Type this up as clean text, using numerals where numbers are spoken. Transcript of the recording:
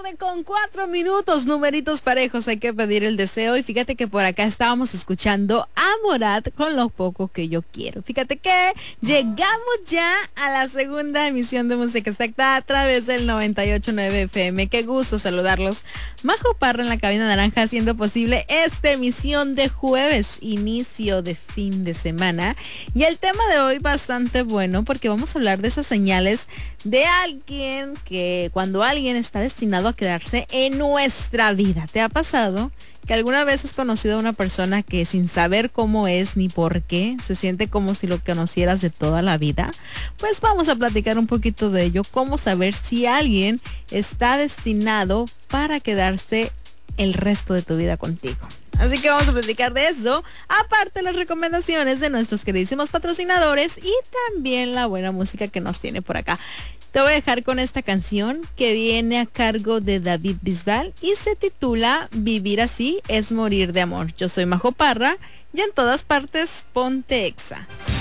tarde con 4 minutos, numeritos parejos, hay que pedir el deseo. Y fíjate que por acá estábamos escuchando a Morat con Lo Poco Que Yo Quiero. Fíjate que llegamos ya a la segunda emisión de Música Exacta a través del 98.9 FM. Qué gusto saludarlos. Majo Parra en la cabina naranja haciendo posible esta emisión de jueves, inicio de fin de semana. Y el tema de hoy bastante bueno porque vamos a hablar de esas señales de alguien que cuando alguien está destinado a quedarse en nuestra vida. ¿Te ha pasado que alguna vez has conocido a una persona que sin saber cómo es ni por qué se siente como si lo conocieras de toda la vida? Pues vamos a platicar un poquito de ello, cómo saber si alguien está destinado para quedarse el resto de tu vida contigo. Así que vamos a platicar de eso, aparte las recomendaciones de nuestros queridísimos patrocinadores y también la buena música que nos tiene por acá. Te voy a dejar con esta canción que viene a cargo de David Bisbal y se titula Vivir así es morir de amor. Yo soy Majo Parra y en todas partes ponte Exa.